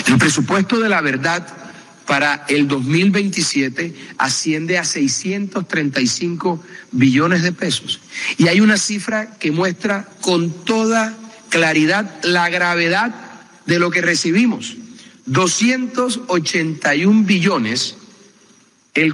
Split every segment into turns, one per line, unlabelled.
El presupuesto de la verdad para el 2027 asciende a 635 billones de pesos. Y hay una cifra que muestra con toda claridad la gravedad de lo que recibimos. 281 billones, el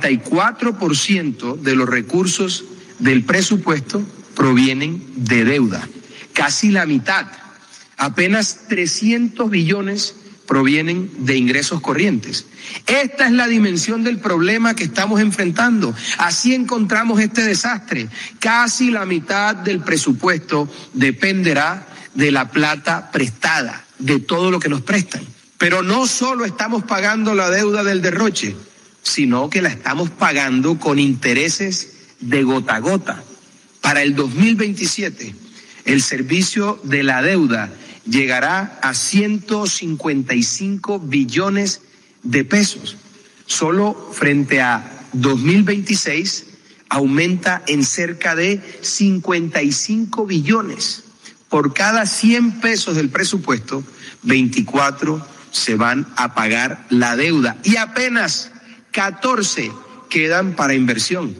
44% de los recursos del presupuesto provienen de deuda, casi la mitad. Apenas 300 billones provienen de ingresos corrientes. Esta es la dimensión del problema que estamos enfrentando. Así encontramos este desastre. Casi la mitad del presupuesto dependerá de la plata prestada, de todo lo que nos prestan. Pero no solo estamos pagando la deuda del derroche, sino que la estamos pagando con intereses de gota a gota. Para el 2027, el servicio de la deuda llegará a 155 billones de pesos. Solo frente a 2026 aumenta en cerca de 55 billones. Por cada 100 pesos del presupuesto, 24 se van a pagar la deuda y apenas 14 quedan para inversión.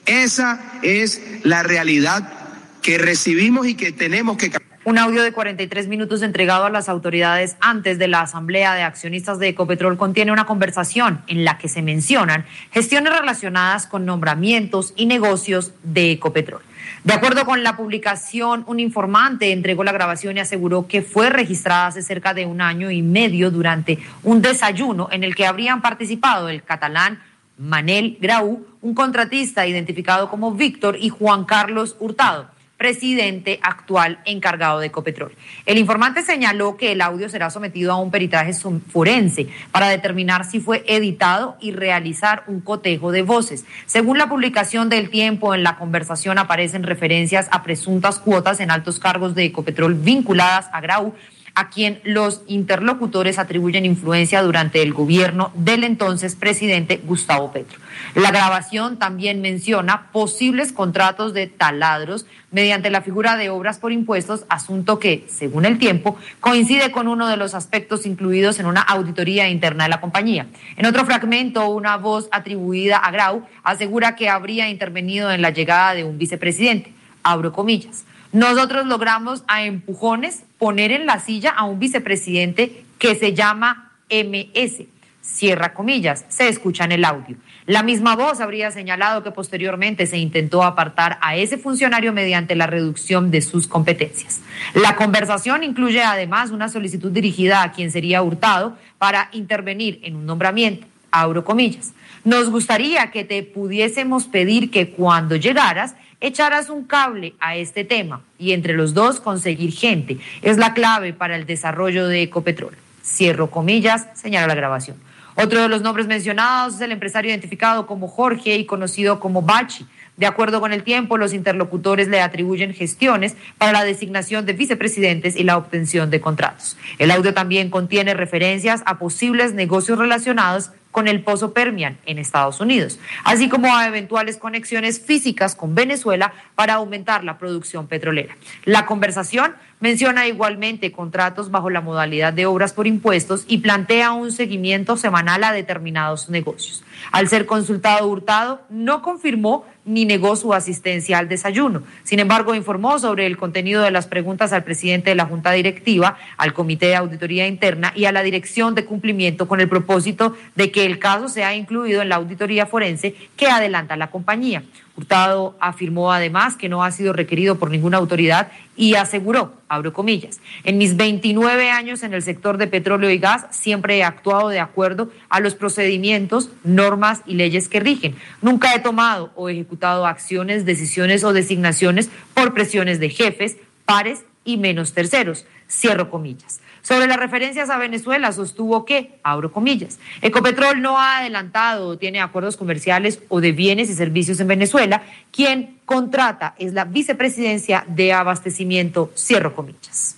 Esa es la realidad que recibimos y que tenemos que cambiar.
Un audio de 43 minutos entregado a las autoridades antes de la Asamblea de Accionistas de Ecopetrol contiene una conversación en la que se mencionan gestiones relacionadas con nombramientos y negocios de Ecopetrol. De acuerdo con la publicación, un informante entregó la grabación y aseguró que fue registrada hace cerca de 1 año y medio durante un desayuno en el que habrían participado el catalán Manel Grau, un contratista identificado como Víctor, y Juan Carlos Hurtado, presidente actual encargado de Ecopetrol. El informante señaló que el audio será sometido a un peritaje forense para determinar si fue editado y realizar un cotejo de voces. Según la publicación del Tiempo, en la conversación aparecen referencias a presuntas cuotas en altos cargos de Ecopetrol vinculadas a Grau, a quien los interlocutores atribuyen influencia durante el gobierno del entonces presidente Gustavo Petro. La grabación también menciona posibles contratos de taladros mediante la figura de obras por impuestos, asunto que, según el Tiempo, coincide con uno de los aspectos incluidos en una auditoría interna de la compañía. En otro fragmento, una voz atribuida a Grau asegura que habría intervenido en la llegada de un vicepresidente. Abro comillas. Nosotros logramos a empujones poner en la silla a un vicepresidente que se llama MS. Cierra comillas, se escucha en el audio. La misma voz habría señalado que posteriormente se intentó apartar a ese funcionario mediante la reducción de sus competencias. La conversación incluye además una solicitud dirigida a quien sería Hurtado para intervenir en un nombramiento. Abro comillas. Nos gustaría que te pudiésemos pedir que cuando llegaras echaras un cable a este tema y entre los dos conseguir gente. Es la clave para el desarrollo de Ecopetrol. Cierro comillas, señala la grabación. Otro de los nombres mencionados es el empresario identificado como Jorge y conocido como Bachi. De acuerdo con el Tiempo, los interlocutores le atribuyen gestiones para la designación de vicepresidentes y la obtención de contratos. El audio también contiene referencias a posibles negocios relacionados con el pozo Permian en Estados Unidos, así como a eventuales conexiones físicas con Venezuela para aumentar la producción petrolera. La conversación menciona igualmente contratos bajo la modalidad de obras por impuestos y plantea un seguimiento semanal a determinados negocios. Al ser consultado Hurtado, no confirmó ni negó su asistencia al desayuno. Sin embargo, informó sobre el contenido de las preguntas al presidente de la Junta Directiva, al Comité de Auditoría Interna y a la Dirección de Cumplimiento con el propósito de que el caso sea incluido en la auditoría forense que adelanta la compañía. Hurtado afirmó además que no ha sido requerido por ninguna autoridad y aseguró, abro comillas, en mis 29 años en el sector de petróleo y gas siempre he actuado de acuerdo a los procedimientos, normas y leyes que rigen. Nunca he tomado o ejecutado acciones, decisiones o designaciones por presiones de jefes, pares y menos terceros. Cierro comillas. Sobre las referencias a Venezuela, sostuvo que, abro comillas, Ecopetrol no ha adelantado o tiene acuerdos comerciales o de bienes y servicios en Venezuela. Quien contrata es la vicepresidencia de abastecimiento, cierro comillas.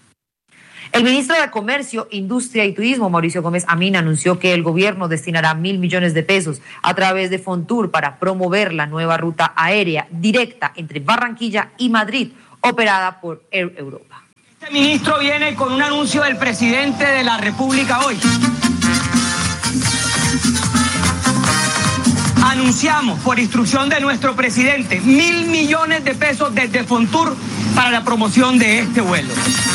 El ministro de Comercio, Industria y Turismo, Mauricio Gómez Amín, anunció que el gobierno destinará 1.000 millones de pesos a través de Fontur para promover la nueva ruta aérea directa entre Barranquilla y Madrid, operada por Air Europa.
Este ministro viene con un anuncio del presidente de la República hoy. Anunciamos, por instrucción de nuestro presidente, 1.000 millones de pesos desde Fontur para la promoción de este vuelo.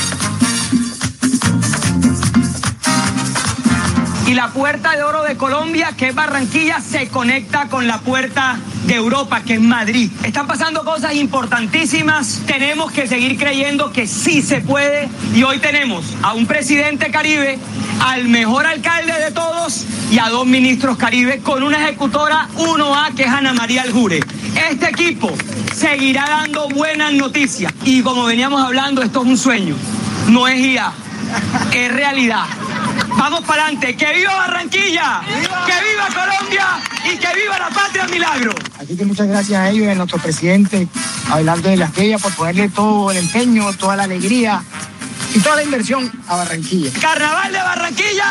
Y la puerta de oro de Colombia, que es Barranquilla, se conecta con la puerta de Europa, que es Madrid. Están pasando cosas importantísimas. Tenemos que seguir creyendo que sí se puede. Y hoy tenemos a un presidente Caribe, al mejor alcalde de todos y a 2 ministros Caribe con una ejecutora 1A que es Ana María Aljure. Este equipo seguirá dando buenas noticias. Y como veníamos hablando, esto es un sueño. No es IA, es realidad. Vamos para adelante. ¡Que viva Barranquilla! ¡Viva! ¡Que viva Colombia! ¡Y que viva la patria milagro!
Así que muchas gracias a ellos y a nuestro presidente Abelardo de la Espriella por ponerle todo el empeño, toda la alegría y toda la inversión a Barranquilla.
¡Carnaval de Barranquilla!